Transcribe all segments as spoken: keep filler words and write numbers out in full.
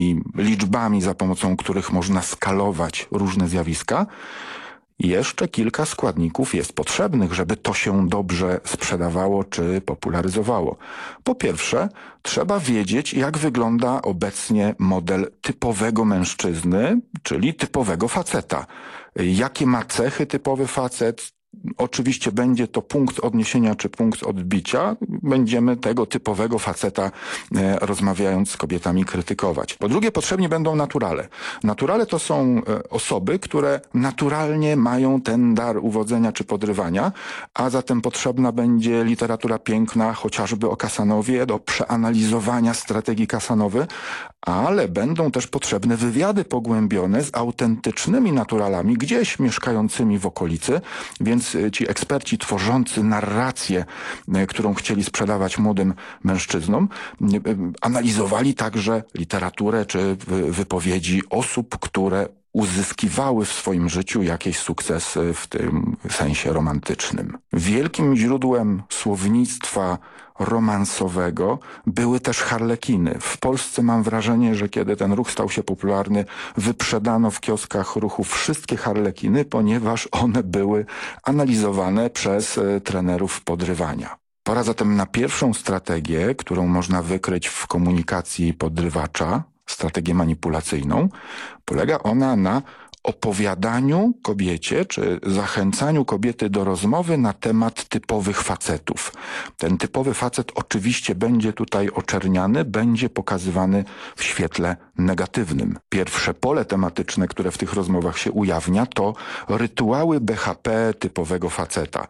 i liczbami, za pomocą których można skalować różne zjawiska, jeszcze kilka składników jest potrzebnych, żeby to się dobrze sprzedawało czy popularyzowało. Po pierwsze, trzeba wiedzieć, jak wygląda obecnie model typowego mężczyzny, czyli typowego faceta. Jakie ma cechy typowy facet? Oczywiście będzie to punkt odniesienia czy punkt odbicia. Będziemy tego typowego faceta, e, rozmawiając z kobietami, krytykować. Po drugie, potrzebni będą naturale. Naturale to są e, osoby, które naturalnie mają ten dar uwodzenia czy podrywania, a zatem potrzebna będzie literatura piękna, chociażby o Casanowie, do przeanalizowania strategii Casanowy, ale będą też potrzebne wywiady pogłębione z autentycznymi naturalami, gdzieś mieszkającymi w okolicy, więc ci eksperci tworzący narrację, którą chcieli sprzedawać młodym mężczyznom, analizowali także literaturę czy wypowiedzi osób, które uzyskiwały w swoim życiu jakiś sukces w tym sensie romantycznym. Wielkim źródłem słownictwa romansowego były też harlekiny. W Polsce mam wrażenie, że kiedy ten ruch stał się popularny, wyprzedano w kioskach ruchu wszystkie harlekiny, ponieważ one były analizowane przez trenerów podrywania. Pora zatem na pierwszą strategię, którą można wykryć w komunikacji podrywacza, strategię manipulacyjną. Polega ona na opowiadaniu kobiecie, czy zachęcaniu kobiety do rozmowy na temat typowych facetów. Ten typowy facet oczywiście będzie tutaj oczerniany, będzie pokazywany w świetle negatywnym. Pierwsze pole tematyczne, które w tych rozmowach się ujawnia, to rytuały B H P typowego faceta.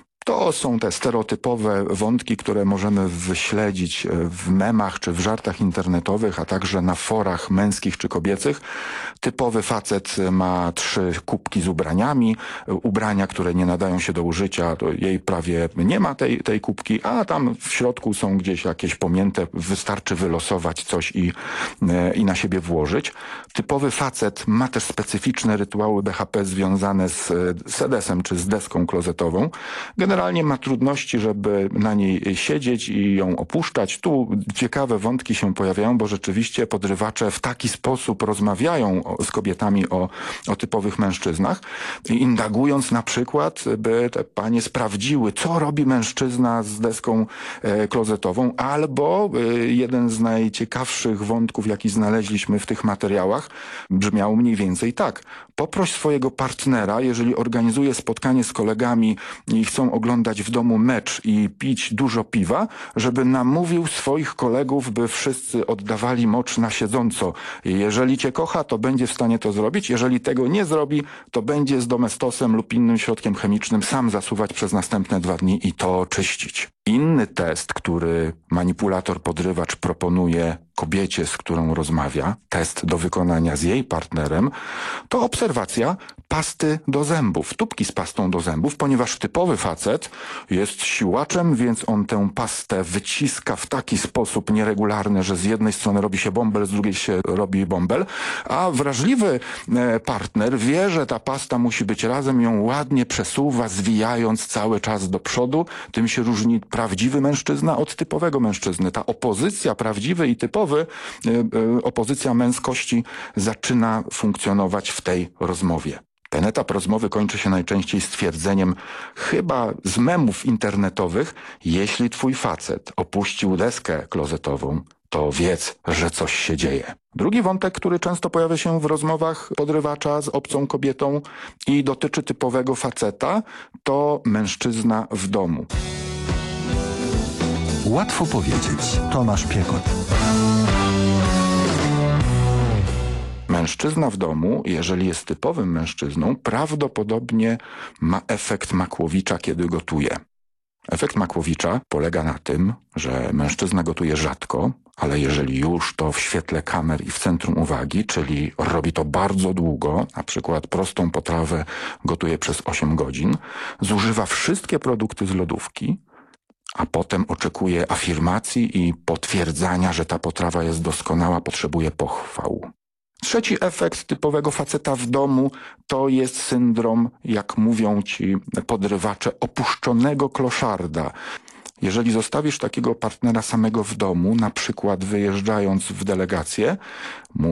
To są te stereotypowe wątki, które możemy wyśledzić w memach czy w żartach internetowych, a także na forach męskich czy kobiecych. Typowy facet ma trzy kubki z ubraniami, ubrania, które nie nadają się do użycia, to jej prawie nie ma tej, tej kubki, a tam w środku są gdzieś jakieś pomięte, wystarczy wylosować coś i, i na siebie włożyć. Typowy facet ma też specyficzne rytuały B H P związane z sedesem czy z deską klozetową. Generalnie ma trudności, żeby na niej siedzieć i ją opuszczać. Tu ciekawe wątki się pojawiają, bo rzeczywiście podrywacze w taki sposób rozmawiają z kobietami o, o typowych mężczyznach, indagując na przykład, by te panie sprawdziły, co robi mężczyzna z deską e, klozetową, albo e, jeden z najciekawszych wątków, jaki znaleźliśmy w tych materiałach, brzmiał mniej więcej tak. Poproś swojego partnera, jeżeli organizuje spotkanie z kolegami i chcą oglądać w domu mecz i pić dużo piwa, żeby namówił swoich kolegów, by wszyscy oddawali mocz na siedząco. Jeżeli cię kocha, to będzie w stanie to zrobić. Jeżeli tego nie zrobi, to będzie z domestosem lub innym środkiem chemicznym sam zasuwać przez następne dwa dni i to czyścić. Inny test, który manipulator podrywacz proponuje kobiecie, z którą rozmawia, test do wykonania z jej partnerem, to obserwacja pasty do zębów, tubki z pastą do zębów, ponieważ typowy facet jest siłaczem, więc on tę pastę wyciska w taki sposób nieregularny, że z jednej strony robi się bąbel, z drugiej się robi bąbel, a wrażliwy partner wie, że ta pasta musi być razem, ją ładnie przesuwa, zwijając cały czas do przodu. Tym się różni prawdziwy mężczyzna od typowego mężczyzny. Ta opozycja prawdziwy i typowy, opozycja męskości zaczyna funkcjonować w tej rozmowie. Ten etap rozmowy kończy się najczęściej stwierdzeniem, chyba z memów internetowych, jeśli twój facet opuścił deskę klozetową, to wiedz, że coś się dzieje. Drugi wątek, który często pojawia się w rozmowach podrywacza z obcą kobietą i dotyczy typowego faceta, to mężczyzna w domu. Łatwo powiedzieć. Tomasz Piekot. Mężczyzna w domu, jeżeli jest typowym mężczyzną, prawdopodobnie ma efekt Makłowicza, kiedy gotuje. Efekt Makłowicza polega na tym, że mężczyzna gotuje rzadko, ale jeżeli już, to w świetle kamer i w centrum uwagi, czyli robi to bardzo długo, na przykład prostą potrawę gotuje przez osiem godzin, zużywa wszystkie produkty z lodówki, a potem oczekuje afirmacji i potwierdzania, że ta potrawa jest doskonała, potrzebuje pochwał. Trzeci efekt typowego faceta w domu to jest syndrom, jak mówią ci podrywacze, opuszczonego kloszarda. Jeżeli zostawisz takiego partnera samego w domu, na przykład wyjeżdżając w delegację,